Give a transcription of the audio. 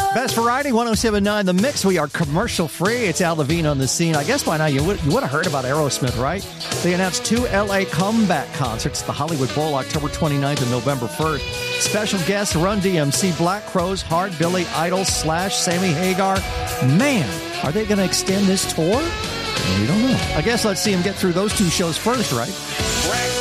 Best Variety, 107.9 The Mix. We are commercial-free. It's Al Levine on the scene. I guess by now you would have heard about Aerosmith, right? They announced 2 L.A. comeback concerts, the Hollywood Bowl, October 29th and November 1st. Special guests, Run DMC, Black Crowes, Hard, Billy Idol, Slash, Sammy Hagar. Man, are they going to extend this tour? We don't know. I guess let's see them get through those 2 shows first, right?